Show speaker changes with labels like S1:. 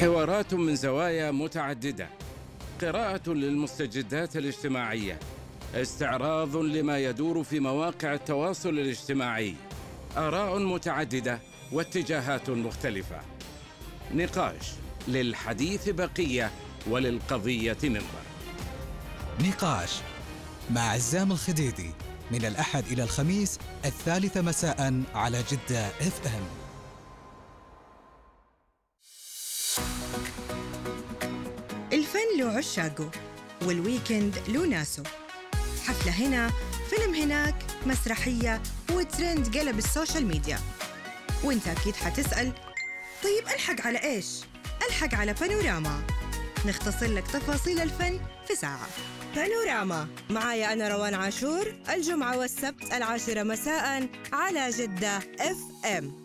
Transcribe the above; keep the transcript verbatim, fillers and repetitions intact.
S1: حوارات من زوايا متعددة، قراءة للمستجدات الاجتماعية، استعراض لما يدور في مواقع التواصل الاجتماعي، آراء متعددة واتجاهات مختلفة، نقاش للحديث بقية وللقضية منبر.
S2: نقاش مع عزام الخديدي من الأحد إلى الخميس الثالثة مساء على جدة اف ام.
S3: الفن له عشاقه والويكند له ناسه، حفلة هنا، فيلم هناك، مسرحية وترند قلب السوشيال ميديا. وانت أكيد حتسأل، طيب ألحق على إيش؟ ألحق على بانوراما، نختصر لك تفاصيل الفن في ساعة. بانوراما معايا أنا روان عاشور، الجمعة والسبت العاشرة مساء على جدة اف ام.